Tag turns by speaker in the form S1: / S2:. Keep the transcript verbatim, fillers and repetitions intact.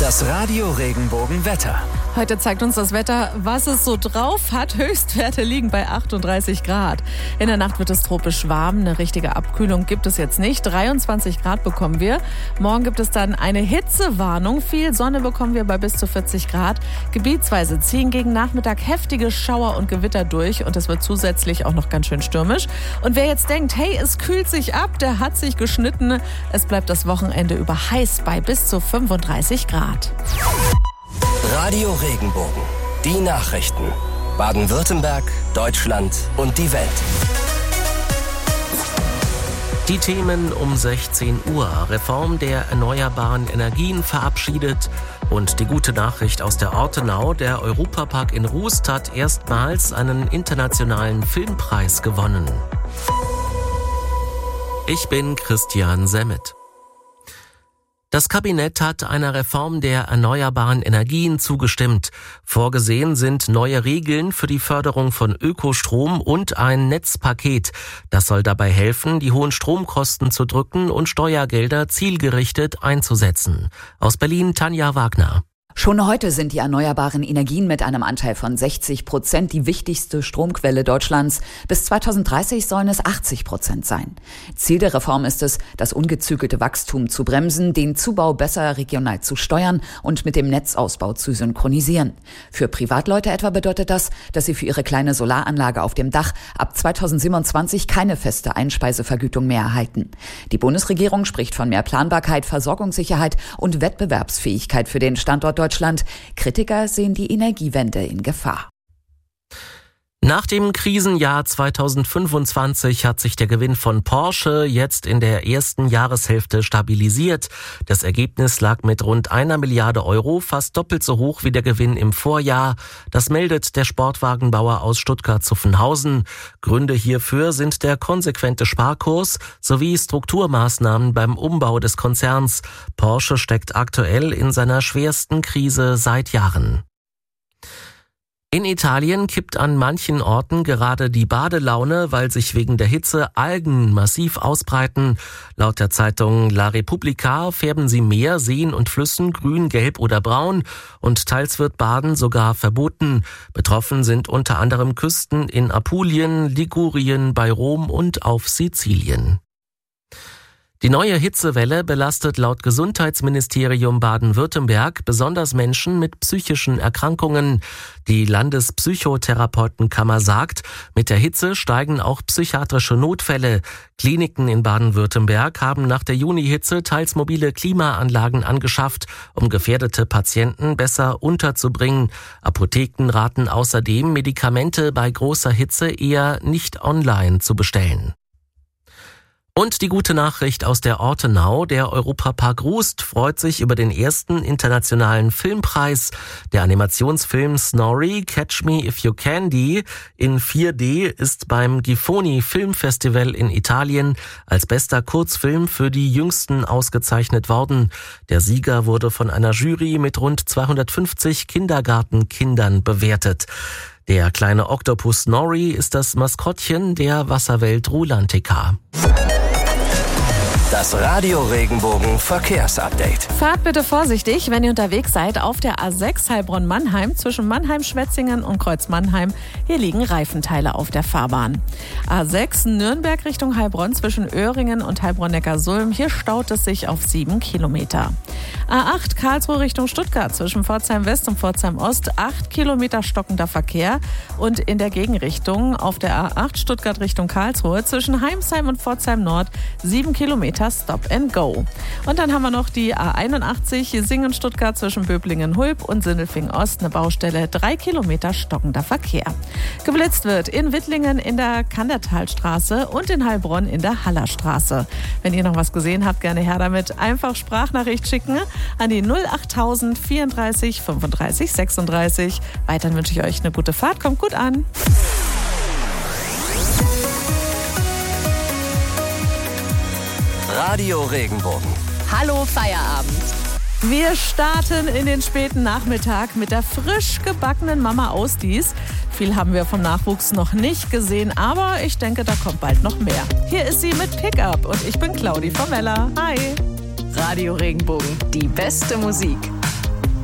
S1: Das Radio Regenbogen Wetter.
S2: Heute zeigt uns das Wetter, was es so drauf hat. Höchstwerte liegen bei achtunddreißig Grad. In der Nacht wird es tropisch warm. Eine richtige Abkühlung gibt es jetzt nicht. dreiundzwanzig Grad bekommen wir. Morgen gibt es dann eine Hitzewarnung. Viel Sonne bekommen wir bei bis zu vierzig Grad. Gebietsweise ziehen gegen Nachmittag heftige Schauer und Gewitter durch. Und es wird zusätzlich auch noch ganz schön stürmisch. Und wer jetzt denkt, hey, es kühlt sich ab, der hat sich geschnitten. Es bleibt das Wochenende über heiß bei bis zu fünfunddreißig Grad.
S1: Radio Regenbogen. Die Nachrichten. Baden-Württemberg, Deutschland und die Welt.
S3: Die Themen um sechzehn Uhr. Reform der erneuerbaren Energien verabschiedet. Und die gute Nachricht aus der Ortenau. Der Europapark in Rust hat erstmals einen internationalen Filmpreis gewonnen. Ich bin Christian Semmet. Das Kabinett hat einer Reform der erneuerbaren Energien zugestimmt. Vorgesehen sind neue Regeln für die Förderung von Ökostrom und ein Netzpaket. Das soll dabei helfen, die hohen Stromkosten zu drücken und Steuergelder zielgerichtet einzusetzen. Aus Berlin Tanja Wagner.
S4: Schon heute sind die erneuerbaren Energien mit einem Anteil von sechzig Prozent die wichtigste Stromquelle Deutschlands. Bis zweitausenddreißig sollen es achtzig Prozent sein. Ziel der Reform ist es, das ungezügelte Wachstum zu bremsen, den Zubau besser regional zu steuern und mit dem Netzausbau zu synchronisieren. Für Privatleute etwa bedeutet das, dass sie für ihre kleine Solaranlage auf dem Dach ab zweitausendsiebenundzwanzig keine feste Einspeisevergütung mehr erhalten. Die Bundesregierung spricht von mehr Planbarkeit, Versorgungssicherheit und Wettbewerbsfähigkeit für den Standort Deutschland. Kritiker sehen die Energiewende in Gefahr.
S3: Nach dem Krisenjahr zweitausendfünfundzwanzig hat sich der Gewinn von Porsche jetzt in der ersten Jahreshälfte stabilisiert. Das Ergebnis lag mit rund einer Milliarde Euro fast doppelt so hoch wie der Gewinn im Vorjahr. Das meldet der Sportwagenbauer aus Stuttgart-Zuffenhausen. Gründe hierfür sind der konsequente Sparkurs sowie Strukturmaßnahmen beim Umbau des Konzerns. Porsche steckt aktuell in seiner schwersten Krise seit Jahren. In Italien kippt an manchen Orten gerade die Badelaune, weil sich wegen der Hitze Algen massiv ausbreiten. Laut der Zeitung La Repubblica färben sie Meer, Seen und Flüssen grün, gelb oder braun und teils wird Baden sogar verboten. Betroffen sind unter anderem Küsten in Apulien, Ligurien, bei Rom und auf Sizilien. Die neue Hitzewelle belastet laut Gesundheitsministerium Baden-Württemberg besonders Menschen mit psychischen Erkrankungen. Die Landespsychotherapeutenkammer sagt, mit der Hitze steigen auch psychiatrische Notfälle. Kliniken in Baden-Württemberg haben nach der Junihitze teils mobile Klimaanlagen angeschafft, um gefährdete Patienten besser unterzubringen. Apotheken raten außerdem, Medikamente bei großer Hitze eher nicht online zu bestellen. Und die gute Nachricht aus der Ortenau, der Europapark Rust freut sich über den ersten internationalen Filmpreis. Der Animationsfilm Snorri, Catch Me If You Can in vier D ist beim Gifoni Filmfestival in Italien als bester Kurzfilm für die Jüngsten ausgezeichnet worden. Der Sieger wurde von einer Jury mit rund zweihundertfünfzig Kindergartenkindern bewertet. Der kleine Oktopus Snorri ist das Maskottchen der Wasserwelt Rulantica.
S1: Das Radio Regenbogen Verkehrsupdate.
S2: Fahrt bitte vorsichtig, wenn ihr unterwegs seid auf der A sechs Heilbronn-Mannheim zwischen Mannheim-Schwetzingen und Kreuz-Mannheim. Hier liegen Reifenteile auf der Fahrbahn. A sechs Nürnberg Richtung Heilbronn zwischen Öhringen und Heilbronn-Neckarsulm. Hier staut es sich auf sieben Kilometer. A acht Karlsruhe Richtung Stuttgart zwischen Pforzheim West und Pforzheim Ost. acht Kilometer stockender Verkehr. Und in der Gegenrichtung auf der A acht Stuttgart Richtung Karlsruhe zwischen Heimsheim und Pforzheim Nord. sieben Kilometer Stop and Go. Und dann haben wir noch die A einundachtzig Singen-Stuttgart zwischen Böblingen-Hulb und Sindelfingen-Ost, eine Baustelle, drei Kilometer stockender Verkehr. Geblitzt wird in Wittlingen in der Kandertalstraße und in Heilbronn in der Hallerstraße. Wenn ihr noch was gesehen habt, gerne her damit. Einfach Sprachnachricht schicken an die null achttausend vierunddreißig fünfunddreißig sechsunddreißig. Weiterhin wünsche ich euch eine gute Fahrt. Kommt gut an.
S1: Radio Regenbogen.
S5: Hallo Feierabend.
S2: Wir starten in den späten Nachmittag mit der frisch gebackenen Mama Ausdies. Viel haben wir vom Nachwuchs noch nicht gesehen, aber ich denke, da kommt bald noch mehr. Hier ist sie mit Pickup und ich bin Claudi Formella. Hi.
S5: Radio Regenbogen, die beste Musik.